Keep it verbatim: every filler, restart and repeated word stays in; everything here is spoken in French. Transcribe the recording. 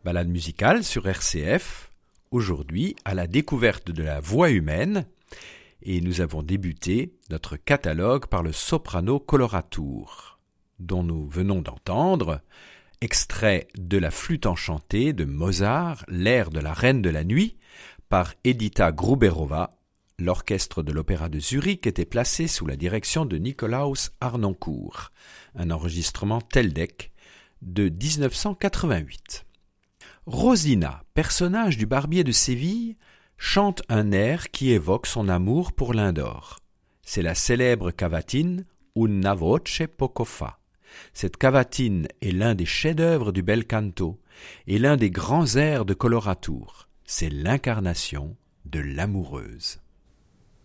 Balade musicale sur R C F, aujourd'hui à la découverte de la voix humaine, et nous avons débuté notre catalogue par le soprano coloratura, dont nous venons d'entendre, extrait de la flûte enchantée de Mozart, l'air de la Reine de la Nuit, par Edita Gruberova. L'orchestre de l'Opéra de Zurich était placé sous la direction de Nikolaus Harnoncourt, un enregistrement Teldec de dix-neuf cent quatre-vingt-huit. Rosina, personnage du barbier de Séville, chante un air qui évoque son amour pour Lindor. C'est la célèbre cavatine Una voce poco fa. Cette cavatine est l'un des chefs-d'œuvre du bel canto et l'un des grands airs de coloratura. C'est l'incarnation de l'amoureuse.